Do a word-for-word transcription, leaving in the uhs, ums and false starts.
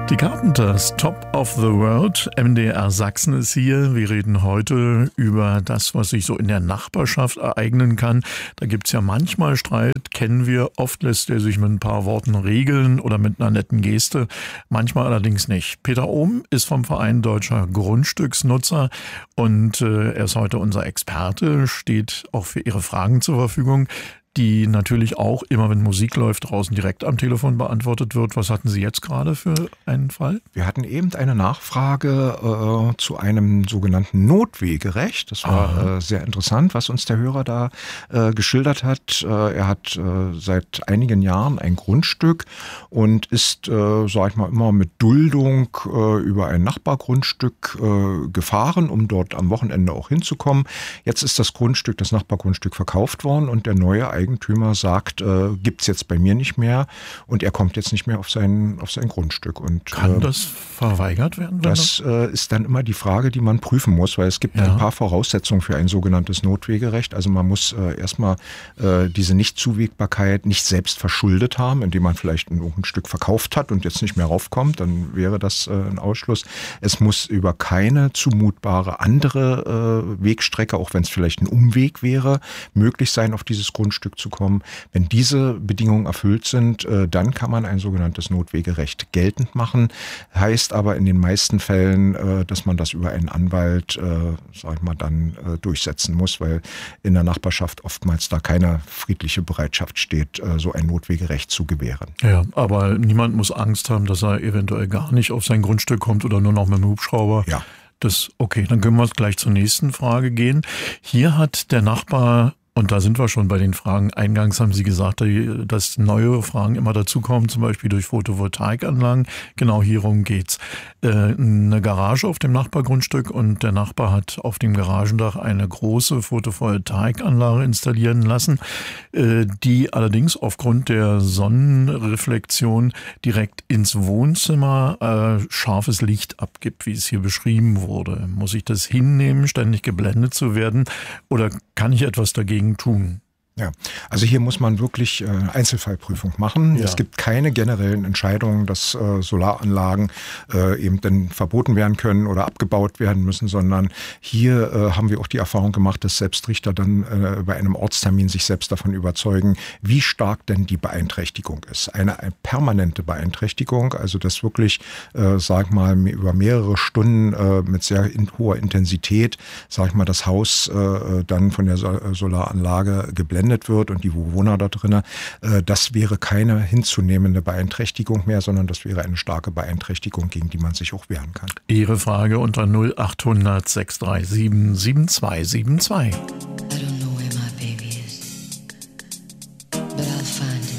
Die Carpenters, Top of the World, M D R Sachsen ist hier. Wir reden heute über das, was sich so in der Nachbarschaft ereignen kann. Da gibt's ja manchmal Streit, kennen wir. Oft lässt er sich mit ein paar Worten regeln oder mit einer netten Geste, manchmal allerdings nicht. Peter Ohm ist vom Verein Deutscher Grundstücksnutzer und äh, er ist heute unser Experte, steht auch für Ihre Fragen zur Verfügung, die natürlich auch immer, wenn Musik läuft, draußen direkt am Telefon beantwortet wird. Was hatten Sie jetzt gerade für einen Fall? Wir hatten eben eine Nachfrage äh, zu einem sogenannten Notwegerecht. Das war äh, sehr interessant, was uns der Hörer da äh, geschildert hat. Äh, er hat äh, seit einigen Jahren ein Grundstück und ist, äh, sag ich mal, immer mit Duldung äh, über ein Nachbargrundstück äh, gefahren, um dort am Wochenende auch hinzukommen. Jetzt ist das Grundstück, das Nachbargrundstück verkauft worden und der neue Eigentümer sagt, äh, gibt's jetzt bei mir nicht mehr und er kommt jetzt nicht mehr auf sein, auf sein Grundstück. Und, Kann äh, das verweigert werden? Das äh, ist dann immer die Frage, die man prüfen muss, weil es gibt ja ein paar Voraussetzungen für ein sogenanntes Notwegerecht. Also man muss äh, erstmal äh, diese Nichtzuwägbarkeit nicht selbst verschuldet haben, indem man vielleicht ein, ein Stück verkauft hat und jetzt nicht mehr raufkommt, dann wäre das äh, ein Ausschluss. Es muss über keine zumutbare andere äh, Wegstrecke, auch wenn es vielleicht ein Umweg wäre, möglich sein, auf dieses Grundstück zu kommen. Wenn diese Bedingungen erfüllt sind, äh, dann kann man ein sogenanntes Notwegerecht geltend machen. Heißt aber in den meisten Fällen, äh, dass man das über einen Anwalt, äh, sag ich mal, dann äh, durchsetzen muss, weil in der Nachbarschaft oftmals da keine friedliche Bereitschaft steht, äh, so ein Notwegerecht zu gewähren. Ja, aber niemand muss Angst haben, dass er eventuell gar nicht auf sein Grundstück kommt oder nur noch mit dem Hubschrauber. Ja. Das, okay, dann können wir gleich zur nächsten Frage gehen. Hier hat der Nachbar, und da sind wir schon bei den Fragen. Eingangs haben Sie gesagt, dass neue Fragen immer dazukommen, zum Beispiel durch Photovoltaikanlagen. Genau hierum geht's. Eine Garage auf dem Nachbargrundstück und der Nachbar hat auf dem Garagendach eine große Photovoltaikanlage installieren lassen, die allerdings aufgrund der Sonnenreflexion direkt ins Wohnzimmer scharfes Licht abgibt, wie es hier beschrieben wurde. Muss ich das hinnehmen, ständig geblendet zu werden, oder kann ich etwas dagegen tun? Ja, also hier muss man wirklich äh, Einzelfallprüfung machen. Ja. Es gibt keine generellen Entscheidungen, dass äh, Solaranlagen äh, eben dann verboten werden können oder abgebaut werden müssen, sondern hier äh, haben wir auch die Erfahrung gemacht, dass selbst Richter dann äh, bei einem Ortstermin sich selbst davon überzeugen, wie stark denn die Beeinträchtigung ist. Eine, eine permanente Beeinträchtigung, also das wirklich, äh, sag mal, über mehrere Stunden äh, mit sehr in, hoher Intensität, sag ich mal, das Haus äh, dann von der Sol- Solaranlage geblendet wird und die Bewohner da drinnen, das wäre keine hinzunehmende Beeinträchtigung mehr, sondern das wäre eine starke Beeinträchtigung, gegen die man sich auch wehren kann. Ihre Frage unter null acht hundert sechs drei sieben sieben zwei sieben zwei. I don't know where my baby is, but I'll find it.